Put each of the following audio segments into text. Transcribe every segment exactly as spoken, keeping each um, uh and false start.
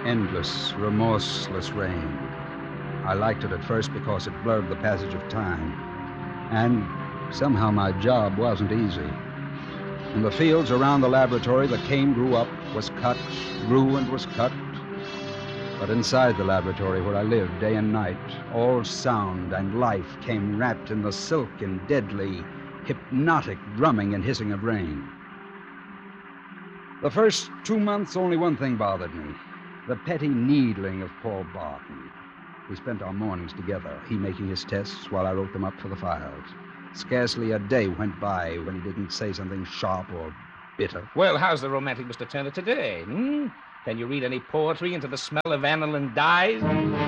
Endless, remorseless rain. I liked it at first because it blurred the passage of time. And somehow my job wasn't easy. In the fields around the laboratory, the cane grew up, was cut, grew and was cut. But inside the laboratory where I lived day and night, all sound and life came wrapped in the silken, deadly, hypnotic drumming and hissing of rain. The first two months, only one thing bothered me. The petty needling of Paul Barton. We spent our mornings together, he making his tests while I wrote them up for the files. Scarcely a day went by when he didn't say something sharp or bitter. Well, how's the romantic Mister Turner today, hmm? Can you read any poetry into the smell of aniline dyes?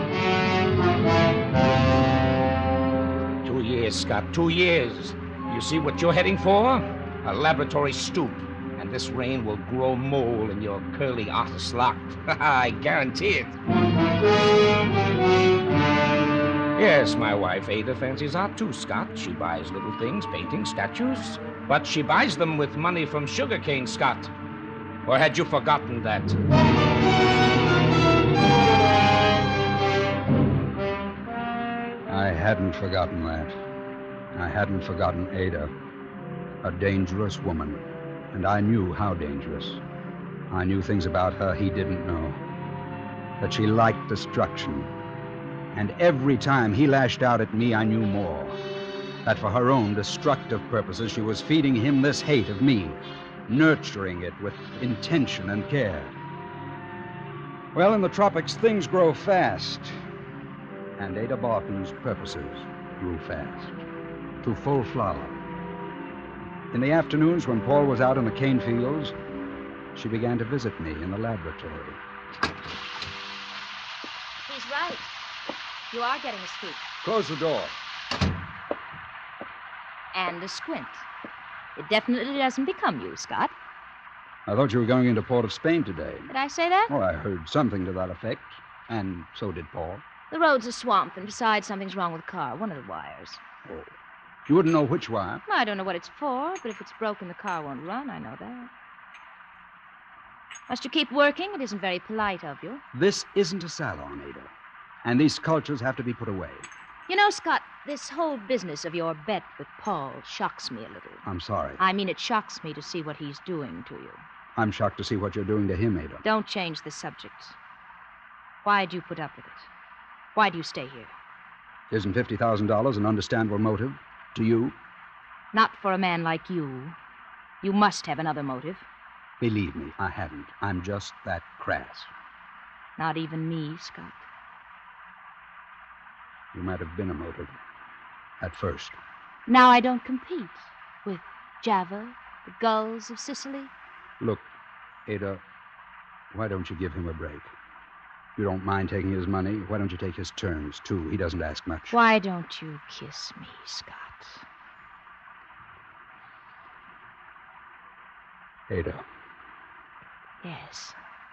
Two years, Scott, two years. You see what you're heading for? A laboratory stoop. And this rain will grow mole in your curly artist lock. I guarantee it. Yes, my wife Ada fancies art too, Scott. She buys little things, paintings, statues. But she buys them with money from sugarcane, Scott. Or had you forgotten that? I hadn't forgotten that. I hadn't forgotten Ada. A dangerous woman. And I knew how dangerous. I knew things about her he didn't know. That she liked destruction. And every time he lashed out at me, I knew more. That for her own destructive purposes, she was feeding him this hate of me, nurturing it with intention and care. Well, in the tropics, things grow fast. And Ada Barton's purposes grew fast. To full flower. In the afternoons, when Paul was out in the cane fields, she began to visit me in the laboratory. He's right. You are getting a scoop. Close the door. And a squint. It definitely doesn't become you, Scott. I thought you were going into Port of Spain today. Did I say that? Well, I heard something to that effect. And so did Paul. The road's a swamp, and besides, something's wrong with the car. One of the wires. Oh. You wouldn't know which wire? Well, I don't know what it's for, but if it's broken, the car won't run. I know that. Must you keep working? It isn't very polite of you. This isn't a salon, Ada. And these sculptures have to be put away. You know, Scott, this whole business of your bet with Paul shocks me a little. I'm sorry. I mean, it shocks me to see what he's doing to you. I'm shocked to see what you're doing to him, Ada. Don't change the subject. Why'd you put up with it? Why do you stay here? Isn't fifty thousand dollars an understandable motive to you? Not for a man like you. You must have another motive. Believe me, I haven't. I'm just that crass. Not even me, Scott. You might have been a motive. At first. Now I don't compete with Java, the gulls of Sicily. Look, Ada, why don't you give him a break? You don't mind taking his money. Why don't you take his terms, too? He doesn't ask much. Why don't you kiss me, Scott? Ada. Yes.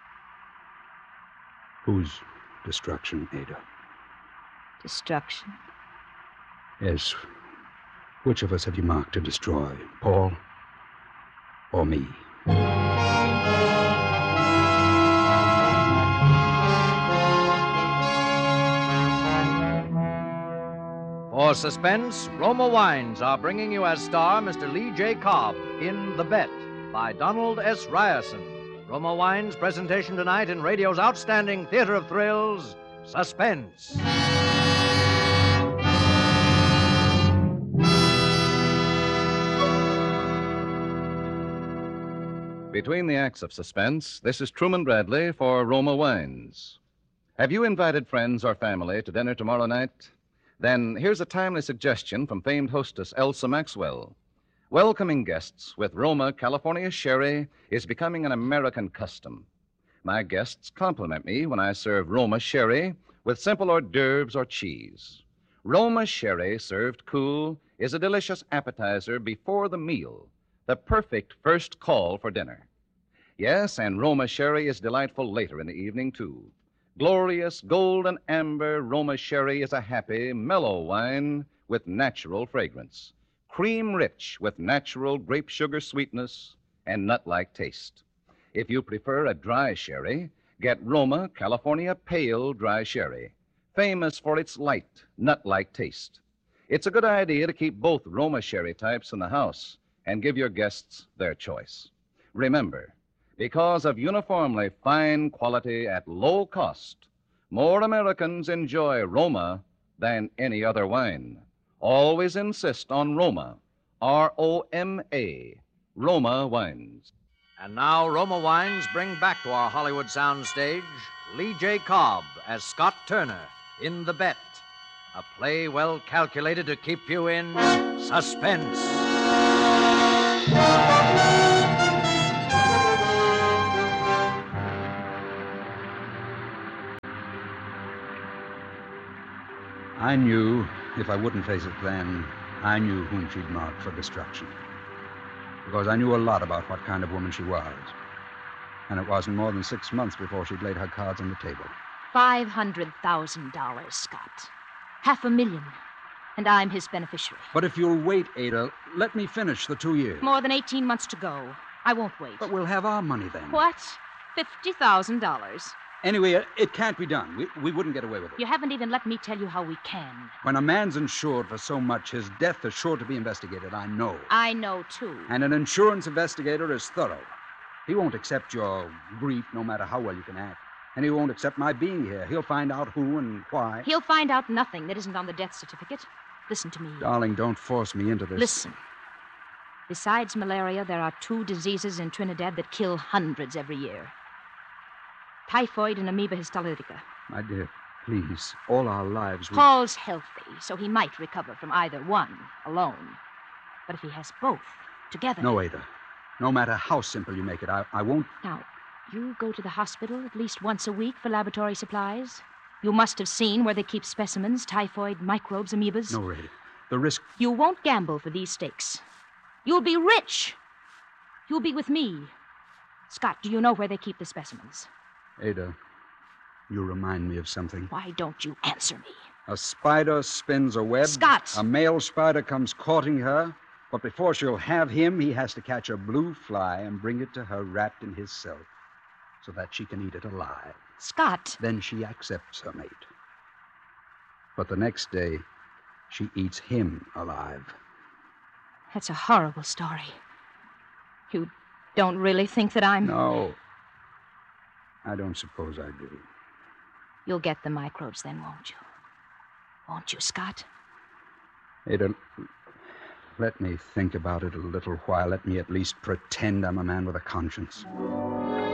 Whose destruction, Ada? Destruction? Yes. Which of us have you marked to destroy? Paul or me? For Suspense, Roma Wines are bringing you as star Mister Lee J. Cobb in The Bet by Donald S. Ryerson. Roma Wines' presentation tonight in radio's outstanding theater of thrills, Suspense. Between the acts of Suspense, this is Truman Bradley for Roma Wines. Have you invited friends or family to dinner tomorrow night? Then here's a timely suggestion from famed hostess Elsa Maxwell. Welcoming guests with Roma California Sherry is becoming an American custom. My guests compliment me when I serve Roma Sherry with simple hors d'oeuvres or cheese. Roma Sherry served cool is a delicious appetizer before the meal, the perfect first call for dinner. Yes, and Roma Sherry is delightful later in the evening, too. Glorious golden amber Roma Sherry is a happy, mellow wine with natural fragrance. Cream rich with natural grape sugar sweetness and nut-like taste. If you prefer a dry sherry, Get Roma California Pale Dry Sherry, famous for its light, nut-like taste. It's a good idea to keep both Roma sherry types in the house and give your guests their choice. Remember, because of uniformly fine quality at low cost, more Americans enjoy Roma than any other wine. Always insist on Roma, R O M A, Roma Wines. And now Roma Wines bring back to our Hollywood soundstage Lee J. Cobb as Scott Turner in The Bet, a play well calculated to keep you in suspense. I knew, if I wouldn't face it then, I knew whom she'd marked for destruction. Because I knew a lot about what kind of woman she was. And it wasn't more than six months before she'd laid her cards on the table. Five hundred thousand dollars, Scott. Half a million. And I'm his beneficiary. But if you'll wait, Ada, let me finish the two years. More than eighteen months to go. I won't wait. But we'll have our money then. What? Fifty thousand dollars. Anyway, it, it can't be done. We, we wouldn't get away with it. You haven't even let me tell you how we can. When a man's insured for so much, his death is sure to be investigated. I know. I know, too. And an insurance investigator is thorough. He won't accept your grief no matter how well you can act. And he won't accept my being here. He'll find out who and why. He'll find out nothing that isn't on the death certificate. Listen to me. Darling, don't force me into this. Listen. Besides malaria, there are two diseases in Trinidad that kill hundreds every year. Typhoid and amoeba histolytica. My dear, please, all our lives we... Paul's healthy, so he might recover from either one alone. But if he has both together... No, Ada. No matter how simple you make it, I, I won't... Now, you go to the hospital at least once a week for laboratory supplies. You must have seen where they keep specimens, typhoid, microbes, amoebas. No, Ada. The risk... You won't gamble for these stakes. You'll be rich. You'll be with me. Scott, do you know where they keep the specimens? Ada, you remind me of something. Why don't you answer me? A spider spins a web. Scott! A male spider comes courting her, but before she'll have him, he has to catch a blue fly and bring it to her wrapped in his silk so that she can eat it alive. Scott! Then she accepts her mate. But the next day, she eats him alive. That's a horrible story. You don't really think that I'm... No. I don't suppose I do. You'll get the microbes then, won't you? Won't you, Scott? Ada, let me think about it a little while. Let me at least pretend I'm a man with a conscience.